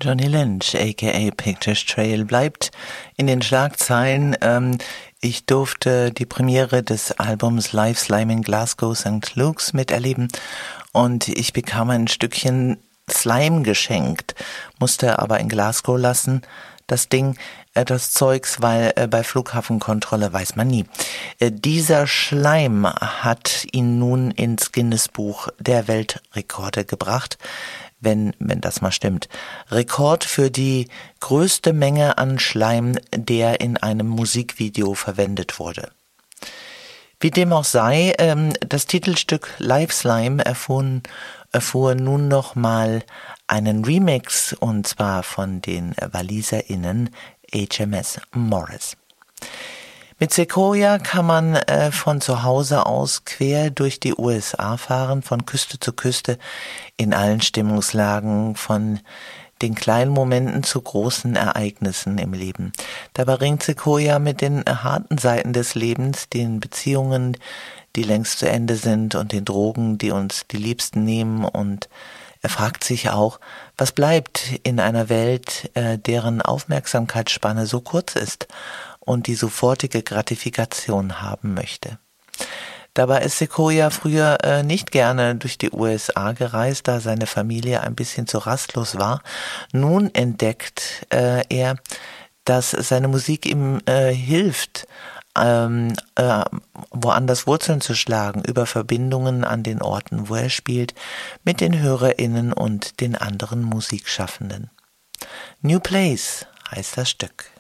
Johnny Lynch, aka Pictures Trail, bleibt in den Schlagzeilen. Ich durfte die Premiere des Albums Live Slime in Glasgow St. Luke's miterleben und ich bekam ein Stückchen Slime geschenkt, musste aber in Glasgow lassen, das Zeugs, weil bei Flughafenkontrolle weiß man nie. Dieser Schleim hat ihn nun ins Guinness-Buch der Weltrekorde gebracht, wenn das mal stimmt. Rekord für die größte Menge an Schleim, der in einem Musikvideo verwendet wurde. Wie dem auch sei, das Titelstück Live Slime erfuhr nun nochmal einen Remix, und zwar von den WaliserInnen HMS Morris. Mit Sequoia kann man von zu Hause aus quer durch die USA fahren, von Küste zu Küste, in allen Stimmungslagen, von den kleinen Momenten zu großen Ereignissen im Leben. Dabei ringt Sequoia mit den harten Seiten des Lebens, den Beziehungen, die längst zu Ende sind, und den Drogen, die uns die Liebsten nehmen, und er fragt sich auch, was bleibt in einer Welt, deren Aufmerksamkeitsspanne so kurz ist und die sofortige Gratifikation haben möchte. Dabei ist Sequoia früher nicht gerne durch die USA gereist, da seine Familie ein bisschen zu rastlos war. Nun entdeckt er, dass seine Musik ihm hilft, woanders Wurzeln zu schlagen, über Verbindungen an den Orten, wo er spielt, mit den HörerInnen und den anderen Musikschaffenden. New Place heißt das Stück.